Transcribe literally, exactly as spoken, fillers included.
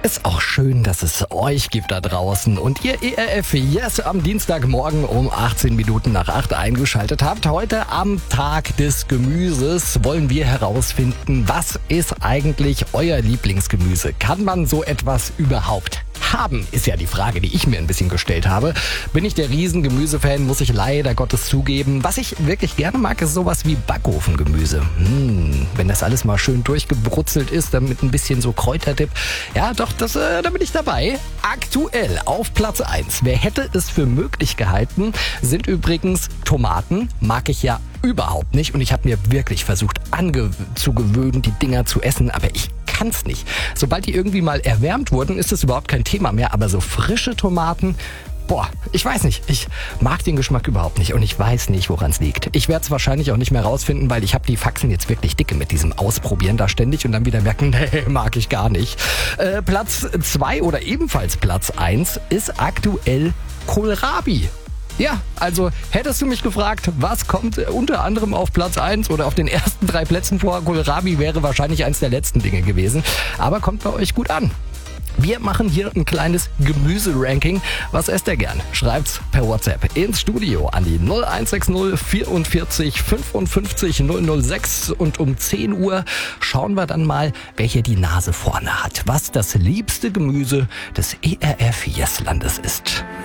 Ist auch schön, dass es euch gibt da draußen und ihr E R F Yes am Dienstagmorgen um achtzehn Minuten nach acht eingeschaltet habt. Heute am Tag des Gemüses wollen wir herausfinden, was ist eigentlich euer Lieblingsgemüse? Kann man so etwas überhaupt haben, ist ja die Frage, die ich mir ein bisschen gestellt habe. Bin ich der Riesen-Gemüsefan, muss ich leider Gottes zugeben. Was ich wirklich gerne mag, ist sowas wie Backofengemüse. Hm, wenn das alles mal schön durchgebrutzelt ist, dann mit ein bisschen so Kräuterdip. Ja, doch, das, äh, da bin ich dabei. Aktuell auf Platz eins. Wer hätte es für möglich gehalten, sind übrigens Tomaten. Mag ich ja überhaupt nicht und ich habe mir wirklich versucht anzugewöhnen, die Dinger zu essen, aber ich kann's nicht. Sobald die irgendwie mal erwärmt wurden, ist es überhaupt kein Thema mehr, aber so frische Tomaten, boah, ich weiß nicht, ich mag den Geschmack überhaupt nicht und ich weiß nicht, woran es liegt. Ich werde es wahrscheinlich auch nicht mehr rausfinden, weil ich habe die Faxen jetzt wirklich dicke mit diesem Ausprobieren da ständig und dann wieder merken, nee, mag ich gar nicht. Äh, Platz zwei oder ebenfalls Platz eins ist aktuell Kohlrabi. Ja, also hättest du mich gefragt, was kommt unter anderem auf Platz eins oder auf den ersten drei Plätzen vor, Kohlrabi wäre wahrscheinlich eins der letzten Dinge gewesen, aber kommt bei euch gut an. Wir machen hier ein kleines Gemüse-Ranking. Was esst ihr gern? Schreibt's per WhatsApp ins Studio an die null eins sechs null vierundvierzig fünfundfünfzig null null sechs und um zehn Uhr schauen wir dann mal, wer hier die Nase vorne hat, was das liebste Gemüse des E R F Yes Landes ist.